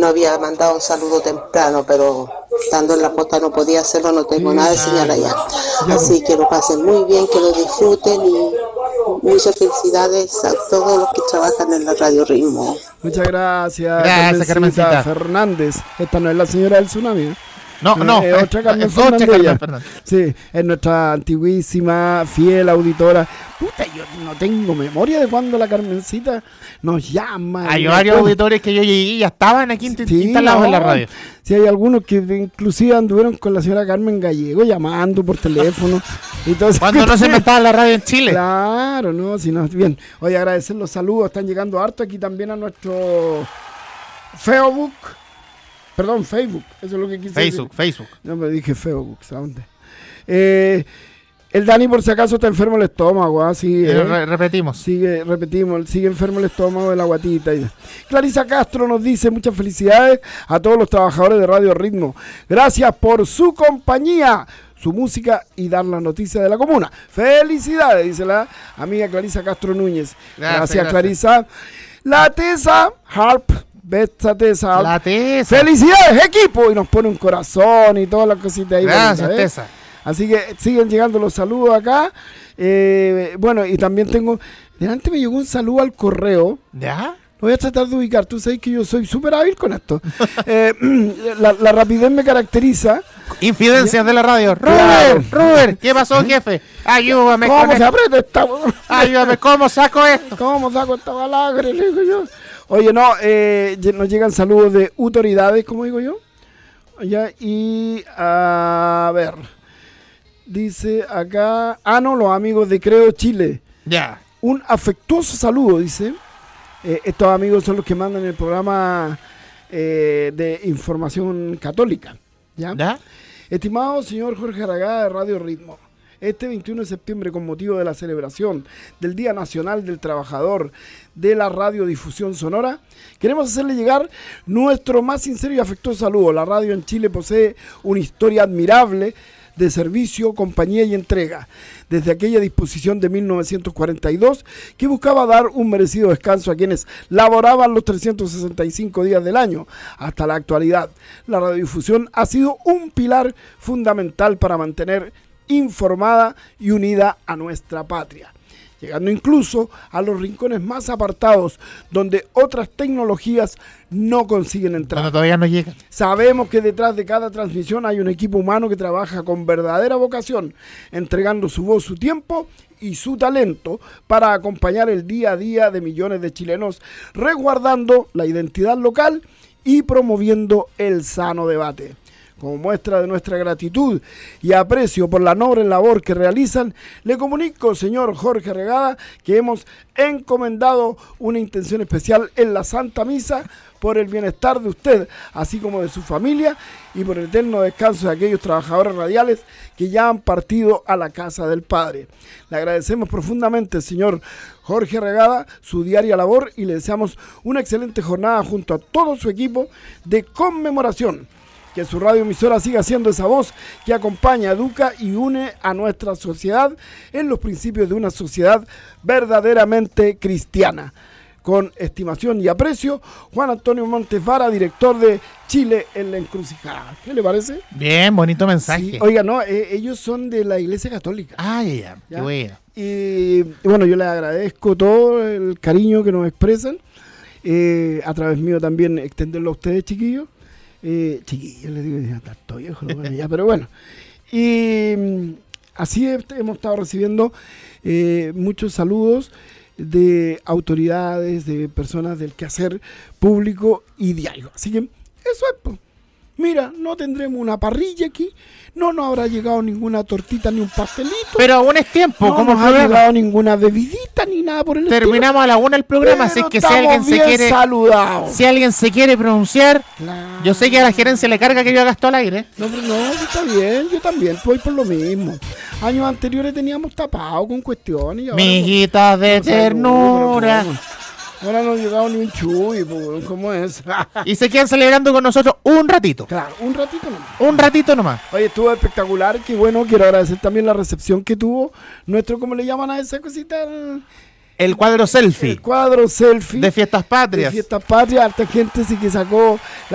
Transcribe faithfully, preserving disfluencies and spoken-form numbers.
no había mandado un saludo temprano, pero estando en la costa no podía hacerlo, no tengo sí, nada de señal allá. Así que lo pasen muy bien, que lo disfruten y muchas felicidades a todos los que trabajan en la Radio Ritmo. Muchas gracias, gracias Carmencita Fernández. Esta no es la señora del tsunami, ¿eh? No, no, es otra Carmen Fernández. Carmen Fernández. Sí, es nuestra antiguísima, fiel auditora. Puta, yo no tengo memoria de cuando la Carmencita nos llama. Hay varios auditores que yo llegué y ya estaban aquí sí, instalados no, en la radio. Sí, hay algunos que inclusive anduvieron con la señora Carmen Gallego llamando por teléfono. y todo eso. Cuando no se metaba la radio en Chile. Claro, no, si no, bien. Oye, agradecer los saludos, están llegando harto aquí también a nuestro Facebook. Perdón, Facebook, eso es lo que quise Facebook, decir. Facebook. No, me dije Facebook, ¿sabes? Eh, el Dani por si acaso está enfermo el estómago, ¿ah? Sigue, eh, re- repetimos. Sigue, repetimos, sigue enfermo el estómago de la guatita. Y... Clarisa Castro nos dice muchas felicidades a todos los trabajadores de Radio Ritmo. Gracias por su compañía, su música y dar la noticia de la comuna. Felicidades, dice la amiga Clarisa Castro Núñez. Gracias, gracias, gracias. Clarisa. La Tesa Harp. Béstate esa. La Tesa. Felicidades, equipo. Y nos pone un corazón y todas las cositas ahí. Gracias, bonita, ¿eh? Tesa. Así que siguen llegando los saludos acá. Eh, bueno, y también tengo. Delante me llegó un saludo al correo. ¿Ya? Lo voy a tratar de ubicar. Tú sabes que yo soy súper hábil con esto. eh, la, la rapidez me caracteriza. Infidencias de la radio. Robert, Robert, ¿qué pasó, jefe? Ayúdame. ¿Cómo se aprieta esta? Ayúdame, ¿cómo saco esto? ¿Cómo saco esta balagre? Le digo yo. Oye, no, eh, nos llegan saludos de autoridades, como digo yo. Ya, y a ver, dice acá, ah, no, los amigos de Creo Chile. Ya. Un afectuoso saludo, dice. Eh, estos amigos son los que mandan el programa eh, de información católica. ¿Ya? ¿Ya? Estimado señor Jorge Aragada de Radio Ritmo. Este veintiuno de septiembre, con motivo de la celebración del Día Nacional del Trabajador de la Radiodifusión Sonora, queremos hacerle llegar nuestro más sincero y afectuoso saludo. La radio en Chile posee una historia admirable de servicio, compañía y entrega, desde aquella disposición de mil novecientos cuarenta y dos que buscaba dar un merecido descanso a quienes laboraban los trescientos sesenta y cinco días del año hasta la actualidad. La radiodifusión ha sido un pilar fundamental para mantener informada y unida a nuestra patria, llegando incluso a los rincones más apartados donde otras tecnologías no consiguen entrar. Cuando todavía no llegan. Sabemos que detrás de cada transmisión hay un equipo humano que trabaja con verdadera vocación, entregando su voz, su tiempo y su talento para acompañar el día a día de millones de chilenos, resguardando la identidad local y promoviendo el sano debate. Como muestra de nuestra gratitud y aprecio por la noble labor que realizan, le comunico, señor Jorge Regada, que hemos encomendado una intención especial en la Santa Misa por el bienestar de usted, así como de su familia, y por el eterno descanso de aquellos trabajadores radiales que ya han partido a la casa del Padre. Le agradecemos profundamente, señor Jorge Regada, su diaria labor y le deseamos una excelente jornada junto a todo su equipo de conmemoración. Que su radioemisora siga siendo esa voz que acompaña, educa y une a nuestra sociedad en los principios de una sociedad verdaderamente cristiana. Con estimación y aprecio, Juan Antonio Montes Vara, director de Chile en la Encrucijada. ¿Qué le parece? Bien, bonito mensaje. Sí, oiga, no, eh, ellos son de la Iglesia Católica. Ah, ya, ya, qué bueno. Y bueno, yo les agradezco todo el cariño que nos expresan. Eh, a través mío también extenderlo a ustedes, chiquillos. Eh, chiquillos, les digo, ya está viejo, bueno, ya, pero bueno. Y mm, así he, hemos estado recibiendo eh, muchos saludos de autoridades, de personas del quehacer público y diario. Así que eso es, pues. Mira, no tendremos una parrilla aquí, no nos habrá llegado ninguna tortita ni un pastelito. Pero aún es tiempo, no como nos ha llegado ninguna bebidita ni nada por el estilo. Terminamos a la una el programa, así que si alguien se quiere saludados. Si alguien se quiere pronunciar, claro. Yo sé que a la gerencia le carga que yo haga esto al aire. No, pero no, está bien, yo también voy por lo mismo. Años anteriores teníamos tapado con cuestiones. Mijitas de no ternura. Saludo, ahora no ha llegado ni un chuy, ¿cómo es? Y se quedan celebrando con nosotros un ratito. Claro, un ratito nomás. Un ratito nomás. Oye, estuvo espectacular, qué bueno, quiero agradecer también la recepción que tuvo nuestro, ¿cómo le llaman a esa cosita? El cuadro selfie. El cuadro selfie. De Fiestas Patrias. De Fiestas Patrias, harta gente sí que sacó...